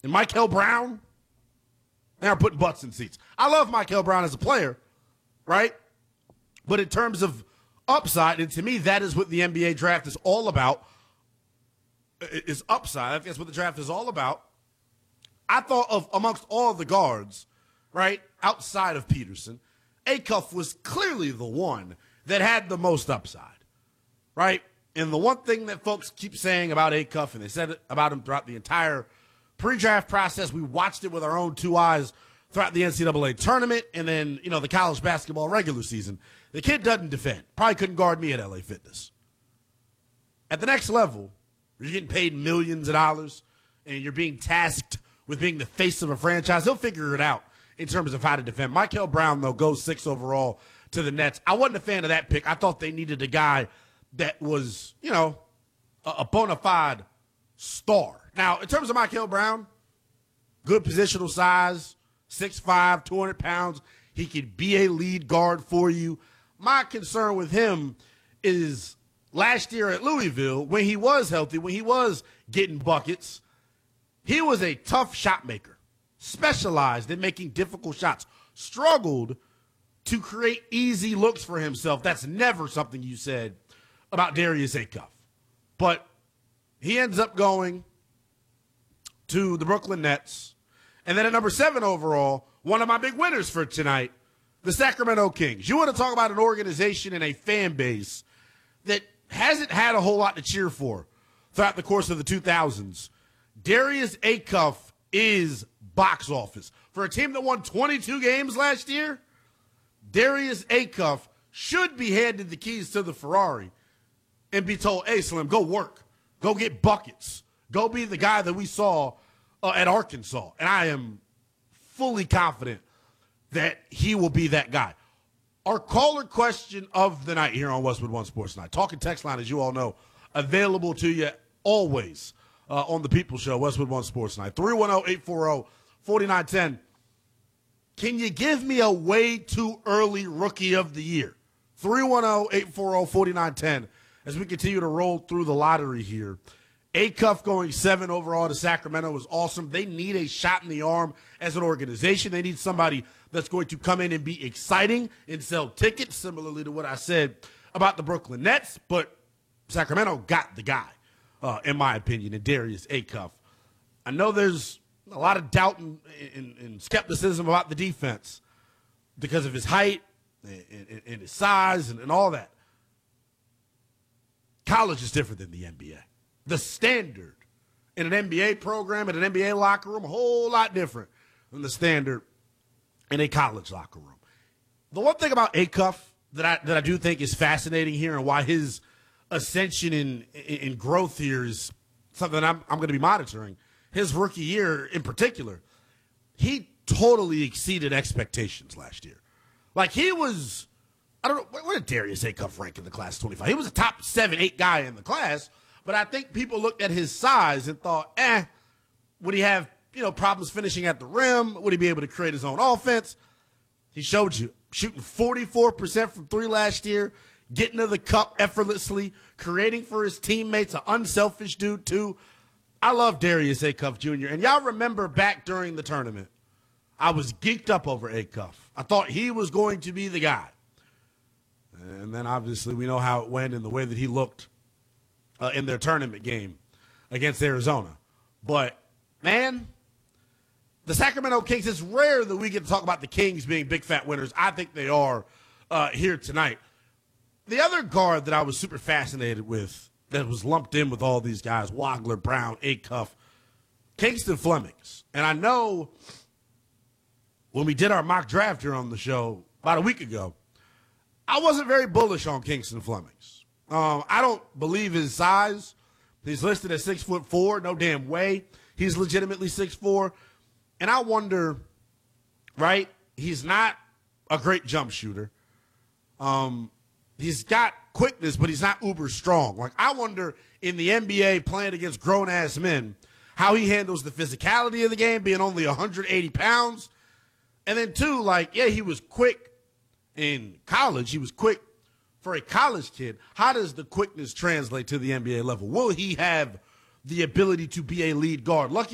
And Michael Brown, they are putting butts in seats. I love Michael Brown as a player, right? But in terms of upside, and to me, that is what the NBA draft is all about, is upside. I think that's what the draft is all about. I thought of, amongst all the guards, right, outside of Peterson, Acuff was clearly the one that had the most upside, right? And the one thing that folks keep saying about Acuff, and they said it about him throughout the entire pre-draft process, we watched it with our own two eyes throughout the NCAA tournament and then, the college basketball regular season. The kid doesn't defend. Probably couldn't guard me at LA Fitness. At the next level, you're getting paid millions of dollars and you're being tasked with being the face of a franchise. He'll figure it out in terms of how to defend. Michael Brown, though, goes 6 overall to the Nets. I wasn't a fan of that pick. I thought they needed a guy that was, a bona fide star. Now, in terms of Michael Brown, good positional size, 6'5", 200 pounds. He could be a lead guard for you. My concern with him is last year at Louisville, when he was healthy, when he was getting buckets, he was a tough shot maker, specialized in making difficult shots, struggled to create easy looks for himself. That's never something you said about Darius Acuff. But he ends up going to the Brooklyn Nets. And then at number 7 overall, one of my big winners for tonight, the Sacramento Kings. You want to talk about an organization and a fan base that hasn't had a whole lot to cheer for throughout the course of the 2000s. Darius Acuff is box office. For a team that won 22 games last year, Darius Acuff should be handed the keys to the Ferrari and be told, hey, Slim, go work. Go get buckets. Go be the guy that we saw at Arkansas. And I am fully confident that he will be that guy. Our caller question of the night here on Westwood One Sports Night. Talking text line, as you all know, available to you always on the People Show, Westwood One Sports Night. 310-840-4910. Can you give me a way too early rookie of the year? 310-840-4910 as we continue to roll through the lottery here. Acuff going 7 overall to Sacramento is awesome. They need a shot in the arm as an organization. They need somebody that's going to come in and be exciting and sell tickets, similarly to what I said about the Brooklyn Nets. But Sacramento got the guy, in my opinion, in Darius Acuff. I know there's a lot of doubt and skepticism about the defense because of his height and his size and all that. College is different than the NBA. The standard in an NBA program, in an NBA locker room, a whole lot different than the standard in a college locker room. The one thing about Acuff that I do think is fascinating here and why his ascension in growth here is something I'm going to be monitoring, his rookie year in particular, he totally exceeded expectations last year. Like he was, I don't know, where did Darius Acuff rank in the class of 25? He was a top 7, 8 guy in the class. But I think people looked at his size and thought, would he have, problems finishing at the rim? Would he be able to create his own offense? He showed you, shooting 44% from 3 last year, getting to the cup effortlessly, creating for his teammates, an unselfish dude too. I love Darius Acuff Jr. And y'all remember back during the tournament, I was geeked up over Acuff. I thought he was going to be the guy. And then obviously we know how it went and the way that he looked in their tournament game against Arizona. But, man, the Sacramento Kings, it's rare that we get to talk about the Kings being big fat winners. I think they are here tonight. The other guard that I was super fascinated with that was lumped in with all these guys, Wagler, Brown, Acuff, Kingston Flemings. And I know when we did our mock draft here on the show about a week ago, I wasn't very bullish on Kingston Flemings. I don't believe his size. He's listed at 6'4". No damn way. He's legitimately 6'4". And I wonder, right? He's not a great jump shooter. He's got quickness, but he's not uber strong. Like I wonder in the NBA playing against grown ass men, how he handles the physicality of the game, being only 180 pounds. And then two, he was quick in college. He was quick for a college kid. How does the quickness translate to the NBA level? Will he have the ability to be a lead guard? Lucky